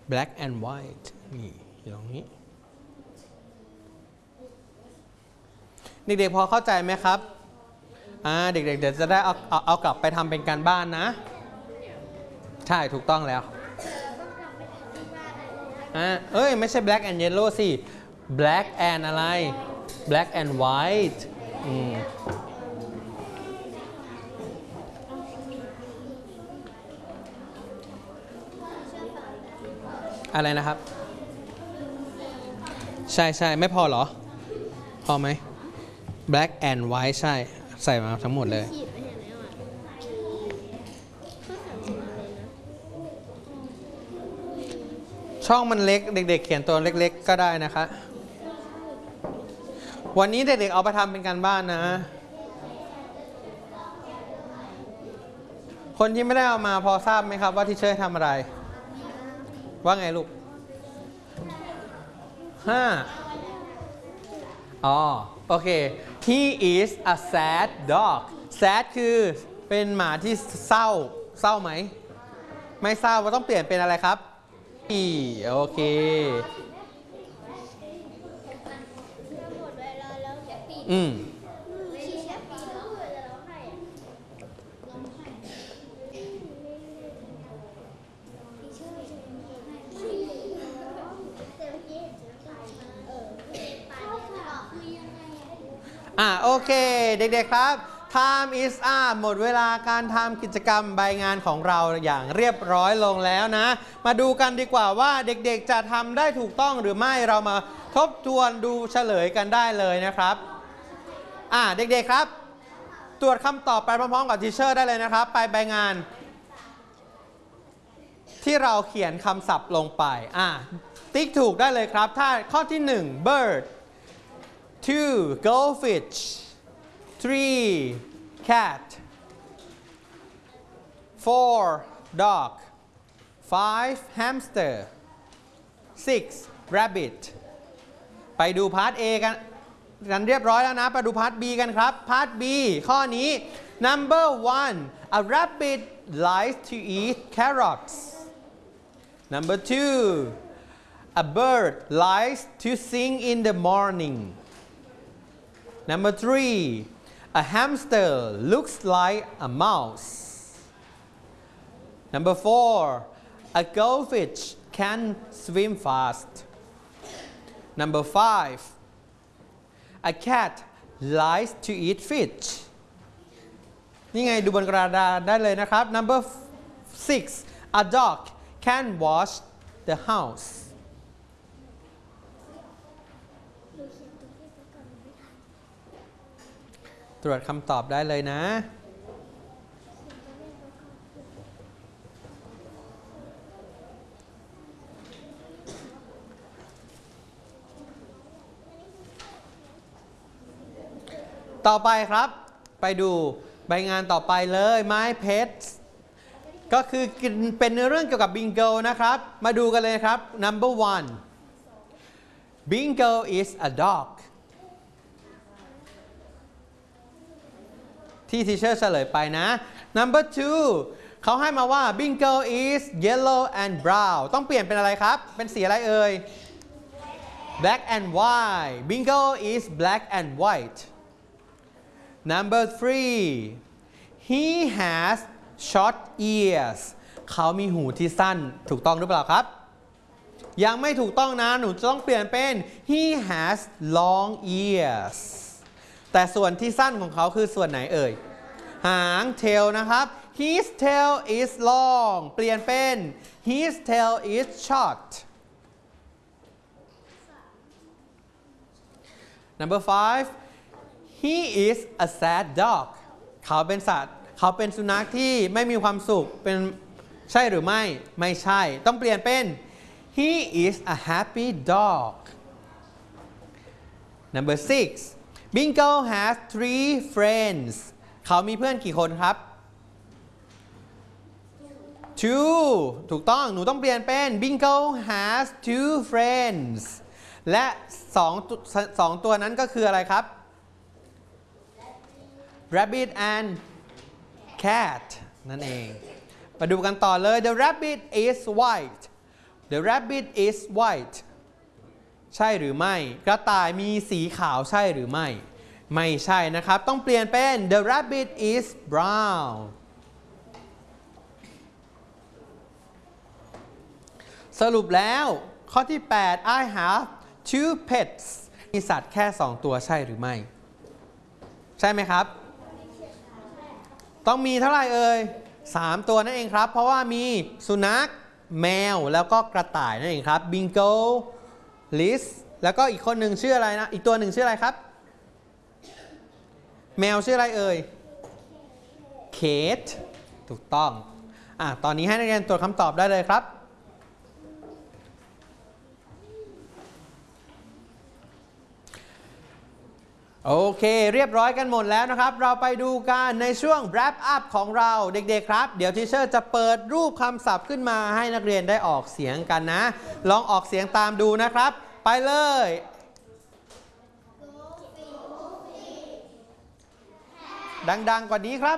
black and white นี่อยู่ตรงนี้เด็กๆพอเข้าใจไหมครับเด็กๆเดี๋ยวจะได้เอากลับไปทำเป็นการบ้านนะใช่ถูกต้องแล้วไม่ใช่ black and yellow สิ black and อะไร black and white อะไรนะครับใช่ไม่พอเหรอพอไหม black and white ใช่ใส่มาทั้งหมดเลยช่องมันเล็กเด็กๆเขียนตัวเล็กๆก็ได้นะคะวันนี้เด็กๆเอาไปทำเป็นการบ้านนะคนที่ไม่ได้เอามาพอทราบไหมครับว่าที่เชอร์ทำอะไรว่าไงลูกโอเค he is a sad dog sad คือเป็นหมาที่เศร้าไหมไม่เศร้าเราต้องเปลี่ยนเป็นอะไรครับโอเคโอเคเด็กๆครับ time is up หมดเวลาการทำกิจกรรมใบงานของเราอย่างเรียบร้อยลงแล้วนะมาดูกันดีกว่าว่าเด็กๆจะทำได้ถูกต้องหรือไม่เรามาทบทวนดูเฉลยกันได้เลยนะครับเด็กๆครับตรวจคำตอบไปพร้อมๆกับทีเชอร์ได้เลยนะครับไปใบงานที่เราเขียนคำศัพท์ลงไปติ๊กถูกได้เลยครับถ้าข้อที่1 bird 2 goldfish 3 cat 4 dog 5 hamster 6 rabbit ไปดูพาร์ท A กันเรียบร้อยแล้วนะไปดูพาร์ท B กันครับพาร์ท B ข้อนี้ number 1 a rabbit likes to eat carrots number 2 a bird likes to sing in the morning number 3 a hamster looks like a mouse number 4 a goldfish can swim fast number 5 a cat likes to eat fish นี่ไงดูบนกระดาษได้เลยนะครับ number 6 a dog can wash the house ตรวจคำตอบได้เลยนะต่อไปครับไปดูใบงานต่อไปเลย My Pets ก็คือเป็นเรื่องเกี่ยวกับบิงโกนะครับมาดูกันเลยครับ number 1 Bingo is a dog ที่ทีเชอร์เฉลยไปนะ number 2 เขาให้มาว่า Bingo is yellow and brown ต้องเปลี่ยนเป็นอะไรครับเป็นสีอะไรเอ่ย black and white Bingo is black and white number 3 he has short ears เขามีหูที่สั้นถูกต้องหรือเปล่าครับยังไม่ถูกต้องนะหนูจะต้องเปลี่ยนเป็น he has long ears แต่ส่วนที่สั้นของเขาคือส่วนไหนเอ่ยหาง tail นะครับ his tail is long เปลี่ยนเป็น his tail is short number 5 he is a sad dog เขาเป็นสัตว์เขาเป็นสุนัขที่ไม่มีความสุขเป็นใช่หรือไม่ไม่ใช่ต้องเปลี่ยนเป็น he is a happy dog number 6 Bingo has 3 friends เขามีเพื่อนกี่คนครับ 2 ถูกต้องหนูต้องเปลี่ยนเป็น Bingo has 2 friends และ2ตัวนั้นก็คืออะไรครับ rabbit and cat นั่นเองมาดูกันต่อเลย the rabbit is white The rabbit is white ใช่หรือไม่ กระต่ายมีสีขาวใช่หรือไม่ ไม่ใช่นะครับ ต้องเปลี่ยนเป็น The rabbit is brown สรุปแล้วข้อที่ 8 I have 2 pets มีสัตว์แค่ 2 ตัวใช่หรือไม่ ใช่ไหมครับ ต้องมีเท่าไหร่เอ่ย3 ตัวนั่นเองครับ เพราะว่ามีสุนัขแมวแล้วก็กระต่ายนั่นเองครับ Bingo Liz แล้วก็อีกคนหนึ่งชื่ออะไรนะ อีกตัวหนึ่งชื่ออะไรครับ แมวชื่ออะไรเอ่ย Kate ถูกต้องตอนนี้ให้นักเรียนตรวจคำตอบได้เลยครับโอเคเรียบร้อยกันหมดแล้วนะครับเราไปดูกันในช่วง wrap up ของเราเด็กๆครับเดี๋ยวทีเชอร์จะเปิดรูปคำศัพท์ขึ้นมาให้นักเรียนได้ออกเสียงกันนะลองออกเสียงตามดูนะครับไปเลยดังๆกว่านี้ครับ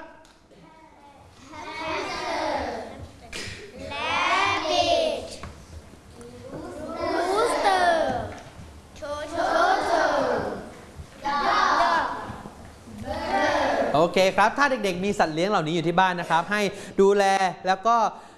Rabbit Rooster Turtle Dog โอเคครับถ้าเด็กๆมีสัตว์เลี้ยงเหล่านี้อยู่ที่บ้านนะครับให้ดูแลแล้วก็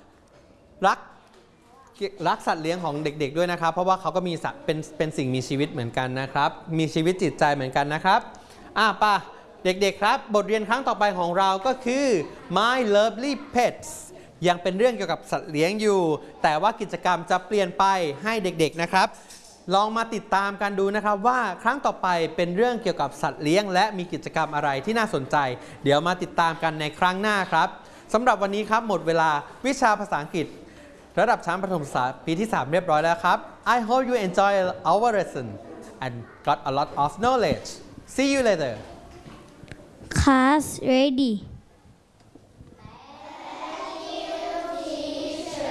รักสัตว์เลี้ยงของเด็กๆด้วยนะครับเพราะว่าเขาก็มีสัตว์เป็นสิ่งมีชีวิตเหมือนกันนะครับมีชีวิตจิตใจเหมือนกันนะครับป่ะเด็กๆครับบทเรียนครั้งต่อไปของเราก็คือ My Lovely Pets ยังเป็นเรื่องเกี่ยวกับสัตว์เลี้ยงอยู่แต่ว่ากิจกรรมจะเปลี่ยนไปให้เด็กๆนะครับลองมาติดตามกันดูนะครับว่าครั้งต่อไปเป็นเรื่องเกี่ยวกับสัตว์เลี้ยงและมีกิจกรรมอะไรที่น่าสนใจเดี๋ยวมาติดตามกันในครั้งหน้าครับสำหรับวันนี้ครับหมดเวลาวิชาภาษาอังกฤษระดับชั้นประถมศึกษาปีที่ 3 เรียบร้อยแล้วครับ I hope you enjoy our lesson and got a lot of knowledge see you later Class ready